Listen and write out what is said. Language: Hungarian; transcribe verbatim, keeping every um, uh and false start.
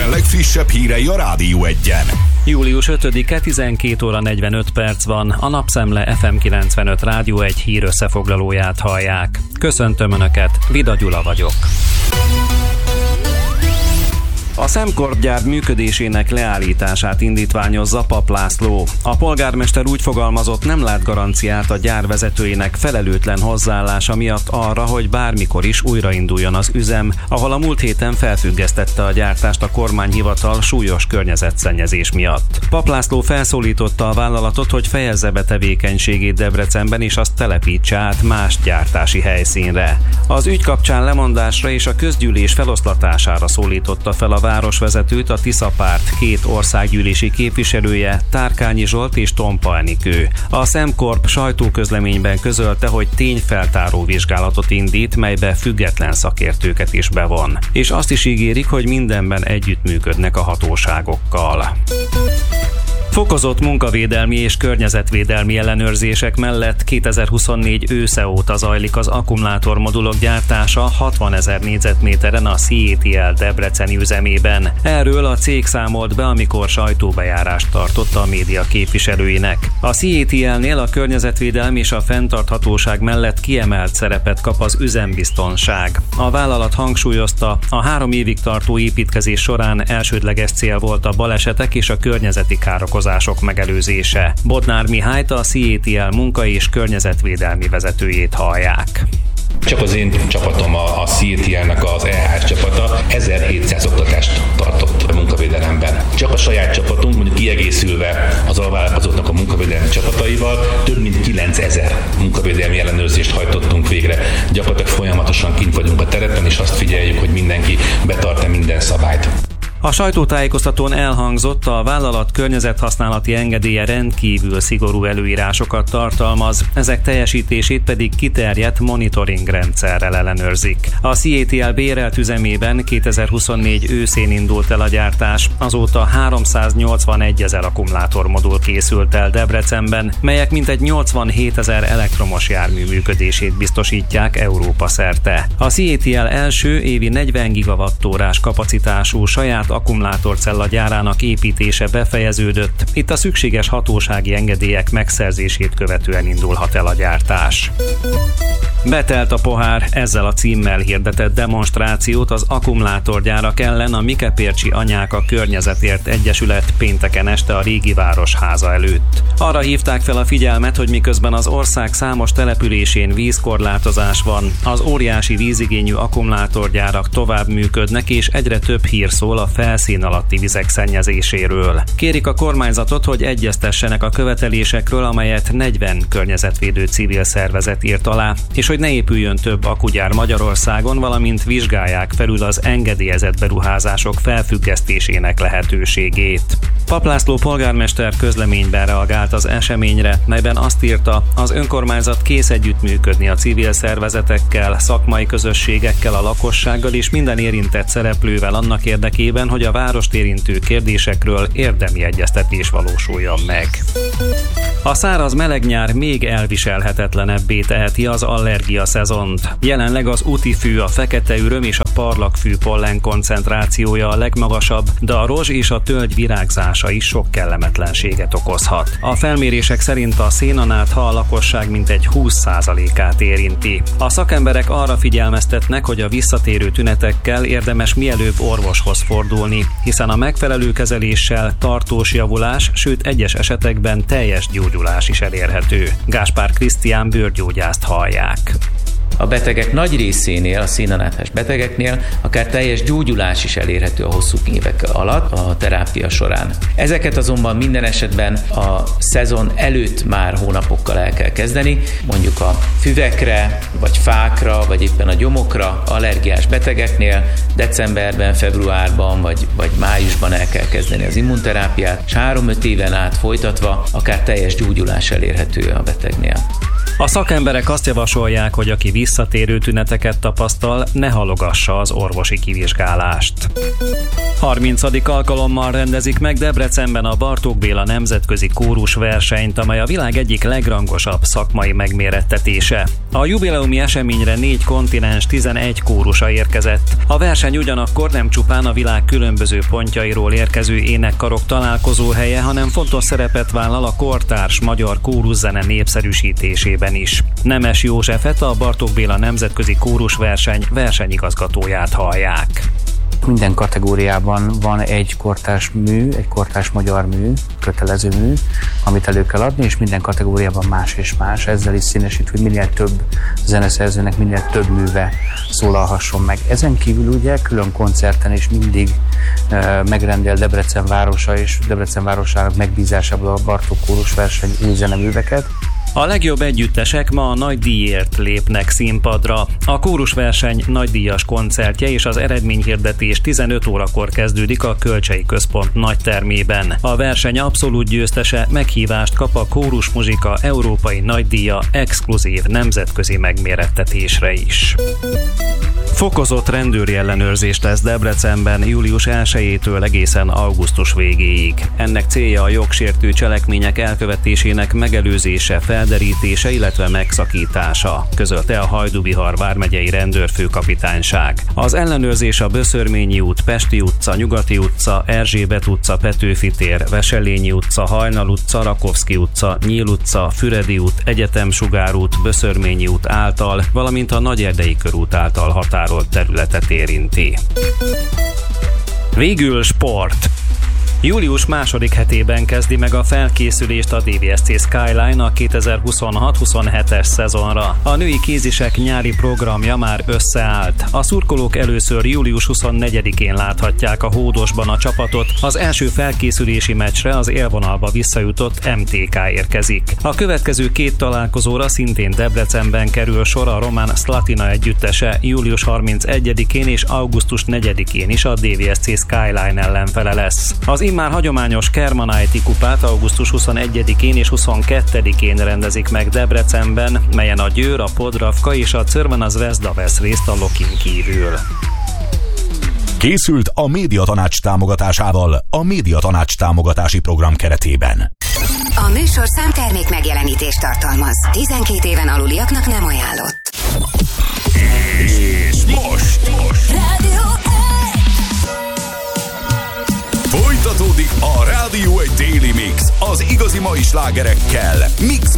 Debrecen legfrissebb hírei a Rádió Egyen. július ötödike, tizenkét óra negyvenöt perc van. A Napszemle ef em kilencvenöt Rádió egy hír összefoglalóját hallják. Köszöntöm Önöket, Vida Gyula vagyok. A Sembcorp gyár működésének leállítását indítványozza Papp László. A polgármester úgy fogalmazott, nem lát garanciát a gyár vezetőinek felelőtlen hozzáállása miatt arra, hogy bármikor is újrainduljon az üzem, ahol a múlt héten felfüggesztette a gyártást a kormányhivatal súlyos környezetszennyezés miatt. Papp László felszólította a vállalatot, hogy fejezze be tevékenységét Debrecenben és azt telepítse át más gyártási helyszínre. Az ügy kapcsán lemondásra és a közgyűlés feloszlatására szólította fel a városvezetőt a Tisza Párt két országgyűlési képviselője, Tárkányi Zsolt és Tompa Enikő. A Sembcorp sajtóközleményben közölte, hogy tényfeltáró vizsgálatot indít, melybe független szakértőket is bevon. És azt is ígérik, hogy mindenben együttműködnek a hatóságokkal. Fokozott munkavédelmi és környezetvédelmi ellenőrzések mellett kétezer-huszonnégy ősze óta zajlik az akkumulátormodulok gyártása hatvanezer négyzetméteren a cé á té el debreceni üzemében. Erről a cég számolt be, amikor sajtóbejárást tartott a média képviselőinek. A cé á té elnél a környezetvédelmi és a fenntarthatóság mellett kiemelt szerepet kap az üzembiztonság. A vállalat hangsúlyozta, a három évig tartó építkezés során elsődleges cél volt a balesetek és a környezeti károkozások megelőzése. Bodnár Mihályt, a cé á té el munka- és környezetvédelmi vezetőjét hallják. Csak az én csapatom, a, a cé á té elnek az e há es csapata ezerhétszáz oktatást tartott a munkavédelemben. Csak a saját csapatunk, mondjuk kiegészülve az alvállalkozóknak a munkavédelmi csapataival, több mint kilencezer munkavédelmi ellenőrzést hajtottunk végre. Gyakorlatilag folyamatosan kint vagyunk a terepen, és azt figyeljük, hogy mindenki betart-e minden szabályt. A sajtótájékoztatón elhangzott, a vállalat környezethasználati engedélye rendkívül szigorú előírásokat tartalmaz, ezek teljesítését pedig kiterjedt monitoring rendszerrel ellenőrzik. A cé á té el bérelt üzemében kétezer-huszonnégy őszén indult el a gyártás, azóta háromszáznyolcvanegy ezer akkumulátormodul készült el Debrecenben, melyek mintegy nyolcvanhétezer elektromos jármű működését biztosítják Európa szerte. A cé á té el első évi negyven gigawattórás kapacitású saját akkumulátorcella gyárának építése befejeződött, itt a szükséges hatósági engedélyek megszerzését követően indulhat el a gyártás. Betelt a pohár, ezzel a címmel hirdetett demonstrációt az akkumulátorgyárak ellen a Mikepércsi Anyák a Környezetért Egyesület pénteken este a Régi Városháza előtt. Arra hívták fel a figyelmet, hogy miközben az ország számos településén vízkorlátozás van, az óriási vízigényű akkumulátorgyárak tovább működnek, és egyre több hír szól a felszín alatti vizek szennyezéséről. Kérik a kormányzatot, hogy egyeztessenek a követelésekről, amelyet negyven környezetvédő civil szervezet írt alá, és hogy ne épüljön több akkugyár Magyarországon, valamint vizsgálják felül az engedélyezett beruházások felfüggesztésének lehetőségét. Papp László polgármester közleményben reagált az eseményre, melyben azt írta, az önkormányzat kész együttműködni a civil szervezetekkel, szakmai közösségekkel, a lakossággal és minden érintett szereplővel annak érdekében, hogy a várost érintő kérdésekről érdemi egyeztetés valósuljon meg. A száraz meleg nyár még elviselhetetlenebbé teheti az allergia szezont. Jelenleg az útifű, a fekete üröm és a parlagfű pollen koncentrációja a legmagasabb, de a rozs és a tölgy virágzása is sok kellemetlenséget okozhat. A felmérések szerint a szénanátha a lakosság mintegy húsz százalékát érinti. A szakemberek arra figyelmeztetnek, hogy a visszatérő tünetekkel érdemes mielőbb orvoshoz fordulni, hiszen a megfelelő kezeléssel tartós javulás, sőt egyes esetekben teljes gyógyulás is elérhető. Gáspár Krisztián bőrgyógyászt hallják. A betegek nagy részénél, a szénanáthás betegeknél akár teljes gyógyulás is elérhető a hosszú évek alatt a terápia során. Ezeket azonban minden esetben a szezon előtt már hónapokkal el kell kezdeni, mondjuk a füvekre, vagy fákra, vagy éppen a gyomokra allergiás betegeknél decemberben, februárban, vagy, vagy májusban el kell kezdeni az immunterápiát, és három-öt éven át folytatva akár teljes gyógyulás elérhető a betegnél. A szakemberek azt javasolják, hogy aki visszatérő tüneteket tapasztal, ne halogassa az orvosi kivizsgálást. harmincadik alkalommal rendezik meg Debrecenben a Bartók Béla nemzetközi kórusversenyt, amely a világ egyik legrangosabb szakmai megmérettetése. A jubileumi eseményre négy kontinens tizenegy kórusa érkezett. A verseny ugyanakkor nem csupán a világ különböző pontjairól érkező énekkarok találkozóhelye, hanem fontos szerepet vállal a kortárs magyar kóruszene népszerűsítésében is. Nemes Józsefet, a Bartók Béla nemzetközi kórusverseny versenyigazgatóját hallják. Minden kategóriában van egy kortárs mű, egy kortárs magyar mű, kötelező mű, amit elő kell adni, és minden kategóriában más és más. Ezzel is színesít, hogy minél több zeneszerzőnek minél több műve szólalhasson meg. Ezen kívül ugye külön koncerten is mindig e, megrendel Debrecen városa és Debrecen városának megbízásából a Bartók kórusverseny új zeneműveket. A legjobb együttesek ma a nagy díjért lépnek színpadra. A kórusverseny nagydíjas koncertje és az eredményhirdetés tizenöt órakor kezdődik a Kölcsei Központ nagytermében. A verseny abszolút győztese meghívást kap a kórusmuzsika európai nagydíja exkluzív nemzetközi megmérettetésre is. Fokozott rendőri ellenőrzést lesz Debrecenben július elsejétől egészen augusztus végéig. Ennek célja a jogsértő cselekmények elkövetésének megelőzése, felderítése, illetve megszakítása, közölte a Hajdú-Bihar vármegyei rendőrfőkapitányság. Az ellenőrzés a Böszörményi út, Pesti utca, Nyugati utca, Erzsébet utca, Petőfi tér, Veselényi utca, Hajnal utca, Rakovszky utca, Nyíl utca, Füredi út, Egyetemsugár út, Böszörményi út által, valamint a Nagyerdei körút által határozott területet érinti. Végül sport. Július második hetében kezdi meg a felkészülést a dé vé es cé Skyline a kétezer-huszonhat huszonhetes szezonra. A női kézisek nyári programja már összeállt. A szurkolók először július huszonnegyedikén láthatják a Hódosban a csapatot. Az első felkészülési meccsre az élvonalba visszajutott em té ká érkezik. A következő két találkozóra szintén Debrecenben kerül sor, a román Slatina együttese július harmincegyedikén és augusztus negyedikén is a dé vé es cé Skyline ellenfele lesz. Az immár hagyományos Kermanajti kupát augusztus huszonegyedikén és huszonkettedikén rendezik meg Debrecenben, melyen a Győr, a Podravka és a Crvena Zvezda vesz részt a Lokin kívül. Készült a Médiatanács támogatásával a Médiatanács támogatási program keretében. A műsor számtermék megjelenítést tartalmaz. tizenkét éven aluliaknak nem ajánlott. És most, most. Rádió Folytatódik a Rádió egy Daily Mix az igazi mai slágerekkel. Mix